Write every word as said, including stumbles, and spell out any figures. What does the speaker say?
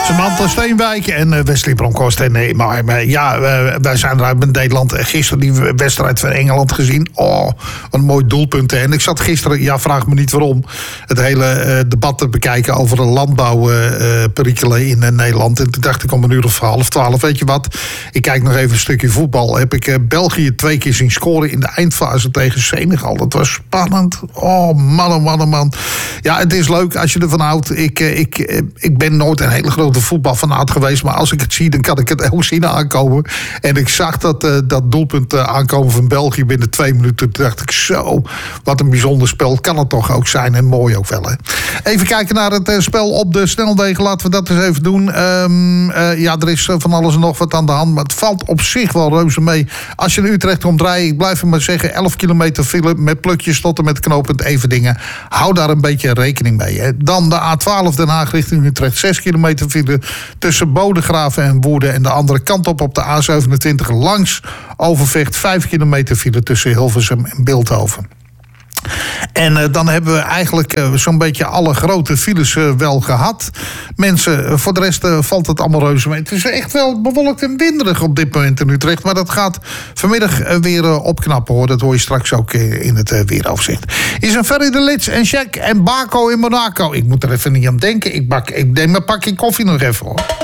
Samantha Steenwijk en uh, Wesley Bronkhorst. En nee, maar, maar ja, uh, wij zijn eruit met Nederland. Gisteren die wedstrijd van Engeland gezien. Oh, wat een mooi doelpunt. En ik zat gisteren, ja, vraag me niet waarom, het hele uh, debat te bekijken over de landbouwperikelen uh, in uh, Nederland. En toen dacht ik om een uur of half twaalf, weet je wat, ik kijk nog even een stukje voetbal. Heb ik uh, België twee keer zien scoren in de eindfase tegen Senegal. Dat was spannend. Oh, man, oh, man, oh, man. Ja, het is leuk als je ervan houdt. Ik, uh, ik, uh, ik ben nooit een hele grote voetbalfanaat geweest, maar als ik het zie, dan kan ik het ook zien aankomen. En ik zag dat, uh, dat doelpunt uh, aankomen van België binnen twee minuten. Toen dacht ik, zo, wat een bijzonder spel kan het toch ook zijn. En mooi ook wel, hè. Even kijken naar het uh, spel op de snelwegen. Laten we dat eens even doen. Um, uh, ja, er is uh, van alles en nog wat aan de hand, maar het valt op zich wel reuze mee. Als je naar Utrecht komt rijden, ik blijf het maar zeggen, elf kilometer file met plukjes tot en met knooppunt Everdingen. Hou daar een beetje rekening mee, hè. Dan de A twaalf Den Haag richting Utrecht, zes kilometer file tussen Bodegraven en Woerden. En de andere kant op op de A zevenentwintig langs Overvecht, vijf kilometer file tussen Hilversum en Bilthoven. En uh, dan hebben we eigenlijk uh, zo'n beetje alle grote files uh, wel gehad. Mensen, uh, voor de rest uh, valt het allemaal reuze mee. Het is echt wel bewolkt en winderig op dit moment in Utrecht. Maar dat gaat vanmiddag uh, weer uh, opknappen, hoor. Dat hoor je straks ook uh, in het uh, weeroverzicht. Is een Ferry de Lits en Jack en Baco in Monaco. Ik moet er even niet aan denken. Ik, bak, ik neem mijn pakje koffie nog even, hoor.